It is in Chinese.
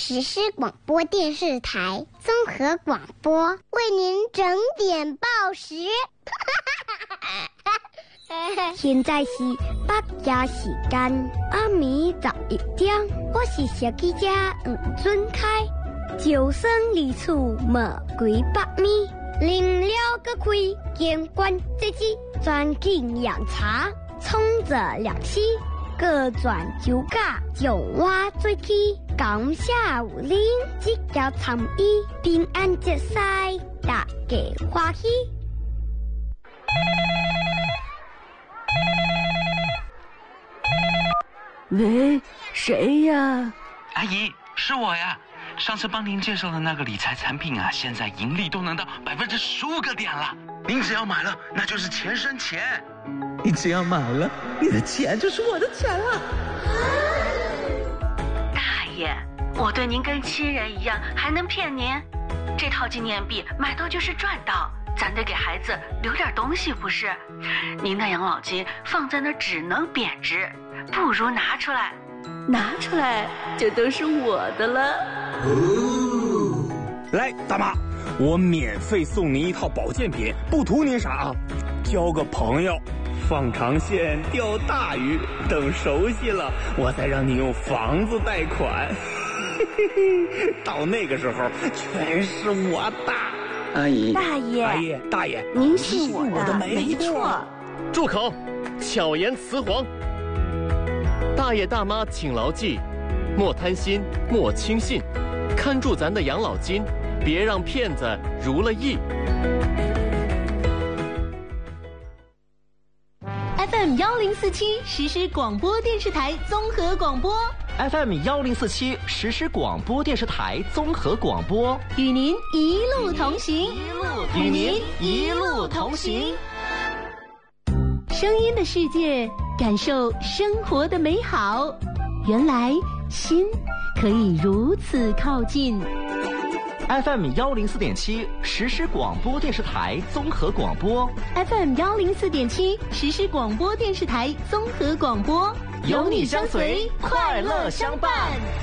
实施广播电视台综合广播为您整点报时。现在是8点时间，暗暝11点，我是小记者黄俊凯。就算离厝无几百米，临了个开，见惯自己钻进养茶，冲着凉溪，各转酒家，就我最起，感谢有恁这条参与，平安节赛，大家欢喜。 喂，谁呀？ 阿姨，是我呀。上次帮您介绍的那个理财产品啊，现在盈利都能到15%个点了。您只要买了，那就是钱生钱。 你只要买了，你的钱就是我的钱了。 大爷，我对您跟亲人一样，还能骗您？这套纪念币买到就是赚到，咱得给孩子留点东西，不是？您的养老金放在那儿只能贬值，不如拿出来。拿出来就都是我的了。 来，大妈，我免费送您一套保健品，不图您啥啊，交个朋友，放长线钓大鱼，等熟悉了，我再让你用房子贷款。到那个时候，全是我的。 阿姨， 大爷， 阿姨，大爷， 您是我的， 没错。 住口！巧言辞黄。大爷大妈请牢记，莫贪心，莫轻信，看住咱的养老金，别让骗子如了意。 FM 1047实施广播电视台综合广播。 FM 1047实施广播电视台综合广播， 与您一路同行， 与您一路同行。 声音的世界，感受生活的美好。原来心可以如此靠近。 FM 104.7实施广播电视台综合广播。 FM 104.7实施广播电视台综合广播， 有你相随，快乐相伴。